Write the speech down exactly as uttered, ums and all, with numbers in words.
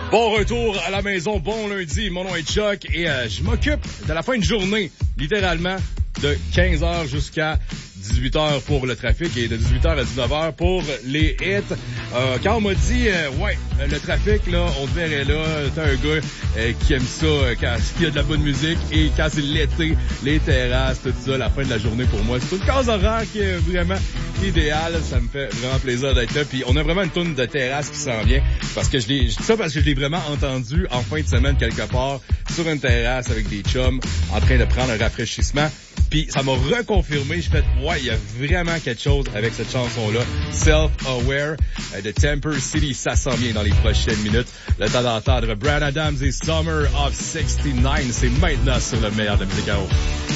Bon retour à la maison, bon lundi, mon nom est Chuck et euh, je m'occupe de la fin de journée, littéralement, de quinze heures jusqu'à dix-huit heures pour le trafic et de dix-huit heures à dix-neuf heures pour les hits. Euh, quand on m'a dit, euh, ouais, le trafic, là, on te verrait là, t'es un gars euh, qui aime ça euh, quand il y a de la bonne musique et quand c'est l'été, les terrasses, tout ça, la fin de la journée pour moi. C'est une case horaire qui est vraiment idéale. Ça me fait vraiment plaisir d'être là. Puis on a vraiment une tourne de terrasse qui s'en vient parce que je l'ai, je dis ça parce que je l'ai vraiment entendu en fin de semaine quelque part sur une terrasse avec des chums en train de prendre un rafraîchissement. Puis ça m'a reconfirmé, je fais ouais, il y a vraiment quelque chose avec cette chanson-là. Self-Aware euh, de Temper City, ça s'en vient dans les prochaines minutes. Le temps d'entendre Bryan Adams et Summer of soixante-dix-neuf, c'est maintenant sur le meilleur de la musique à eau.